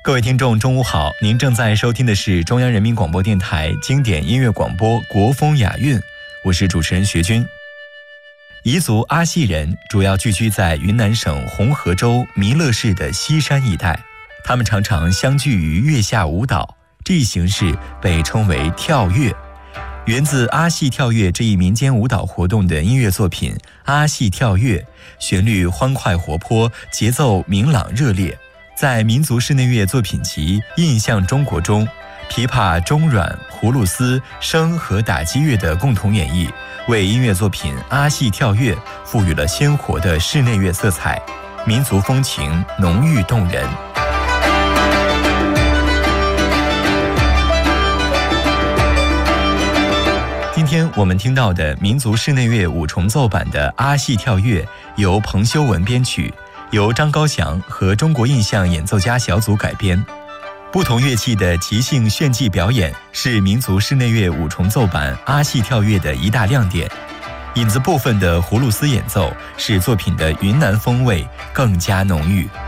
各位听众，中午好！您正在收听的是中央人民广播电台经典音乐广播《国风雅韵》，我是主持人学军。彝族阿细人主要聚居在云南省红河州弥勒市的西山一带，他们常常相聚于月下舞蹈，这一形式被称为跳跃。源自阿细跳跃这一民间舞蹈活动的音乐作品《阿细跳跃》，旋律欢快活泼，节奏明朗热烈。在民族室内乐作品集《印象中国》中，琵琶、中阮、葫芦丝、笙和打击乐的共同演绎，为音乐作品《阿细跳跃》赋予了鲜活的室内乐色彩，民族风情浓郁动人。今天我们听到的民族室内乐五重奏版的《阿细跳跃》，由彭修文编曲，由张高翔和中国印象演奏家小组改编。不同乐器的即兴炫技表演是民族室内乐五重奏版《阿细跳跃》的一大亮点。引子部分的葫芦丝演奏使作品的云南风味更加浓郁。